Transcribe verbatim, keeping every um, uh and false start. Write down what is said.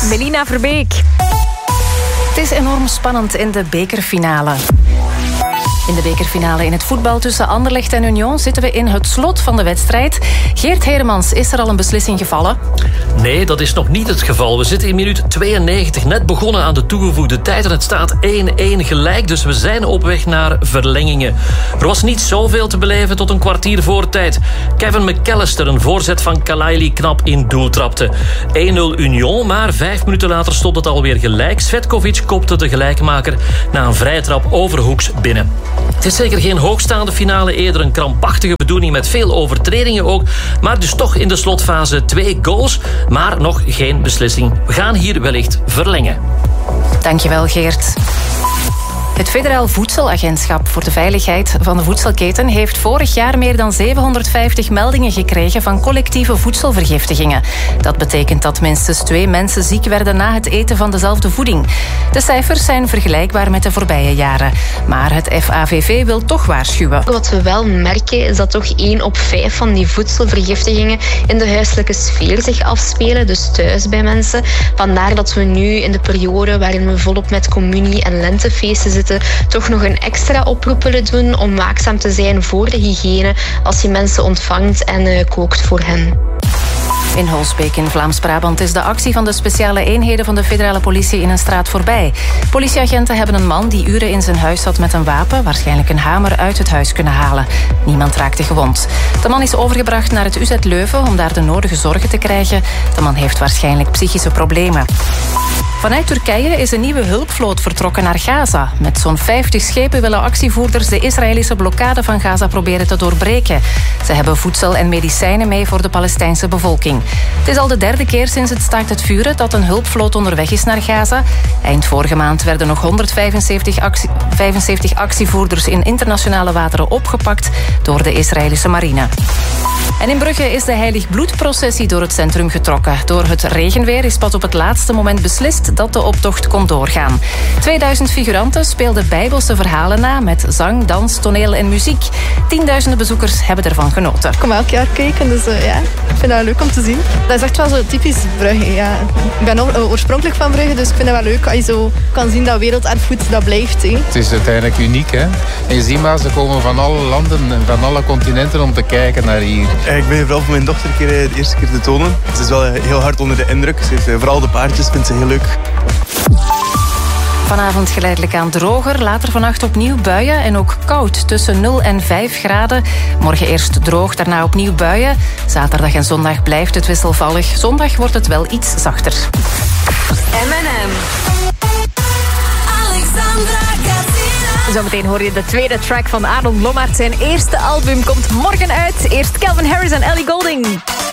Melina Verbeek. Het is enorm spannend in de bekerfinale. In de bekerfinale in het voetbal tussen Anderlecht en Union zitten we in het slot van de wedstrijd. Geert Heremans, is er al een beslissing gevallen? Nee, dat is nog niet het geval. We zitten in minuut tweeënnegentig, net begonnen aan de toegevoegde tijd en het staat één-één gelijk, dus we zijn op weg naar verlengingen. Er was niet zoveel te beleven tot een kwartier voor tijd. Kevin McAllister, een voorzet van Kalaili, knap in doel trapte. één-nul Union, maar vijf minuten later stond het alweer gelijk. Svetkovic kopte de gelijkmaker na een vrije trap overhoeks binnen. Het is zeker geen hoogstaande finale, eerder een krampachtige bedoeling met veel overtredingen ook. Maar dus toch in de slotfase twee goals, maar nog geen beslissing. We gaan hier wellicht verlengen. Dankjewel, Geert. Het Federaal Voedselagentschap voor de Veiligheid van de Voedselketen heeft vorig jaar meer dan zevenhonderdvijftig meldingen gekregen van collectieve voedselvergiftigingen. Dat betekent dat minstens twee mensen ziek werden na het eten van dezelfde voeding. De cijfers zijn vergelijkbaar met de voorbije jaren. Maar het F A V V wil toch waarschuwen. Wat we wel merken is dat toch één op vijf van die voedselvergiftigingen in de huiselijke sfeer zich afspelen, dus thuis bij mensen. Vandaar dat we nu in de periode waarin we volop met communie- en lentefeesten zitten, toch nog een extra oproep willen doen om waakzaam te zijn voor de hygiëne als je mensen ontvangt en uh, kookt voor hen. In Holsbeek in Vlaams-Brabant is de actie van de speciale eenheden van de federale politie in een straat voorbij. Politieagenten hebben een man die uren in zijn huis zat met een wapen, waarschijnlijk een hamer, uit het huis kunnen halen. Niemand raakte gewond. De man is overgebracht naar het U Z Leuven om daar de nodige zorgen te krijgen. De man heeft waarschijnlijk psychische problemen. Vanuit Turkije is een nieuwe hulpvloot vertrokken naar Gaza. Met zo'n vijftig schepen willen actievoerders de Israëlische blokkade van Gaza proberen te doorbreken. Ze hebben voedsel en medicijnen mee voor de Palestijnse bevolking. Het is al de derde keer sinds het staakt het vuren dat een hulpvloot onderweg is naar Gaza. Eind vorige maand werden nog honderdvijfenzeventig actie, vijfenzeventig actievoerders in internationale wateren opgepakt door de Israëlische marine. En in Brugge is de Heilig Bloedprocessie door het centrum getrokken. Door het regenweer is pas op het laatste moment beslist dat de optocht kon doorgaan. tweeduizend figuranten speelden bijbelse verhalen na met zang, dans, toneel en muziek. Tienduizenden bezoekers hebben ervan genoten. Ik kom elk jaar kijken, dus uh, ja, ik vind dat leuk om te zien. Dat is echt wel zo typisch Brugge. Ja. Ik ben oorspronkelijk van Brugge, dus ik vind het wel leuk als je zo kan zien dat werelderfgoed dat blijft. He. Het is uiteindelijk uniek, hè. En je ziet maar, ze komen van alle landen en van alle continenten om te kijken naar hier. Ik ben vooral voor mijn dochter een keer, de eerste keer te tonen. Ze is wel heel hard onder de indruk. Ze heeft, vooral de paardjes vindt ze heel leuk. Vanavond geleidelijk aan droger, later vannacht opnieuw buien en ook koud tussen nul en vijf graden. Morgen eerst droog, daarna opnieuw buien. Zaterdag en zondag blijft het wisselvallig. Zondag wordt het wel iets zachter. M en M. Alexandra Katsina. Zometeen hoor je de tweede track van Aaron Lomaert. Zijn eerste album komt morgen uit. Eerst Calvin Harris en Ellie Goulding.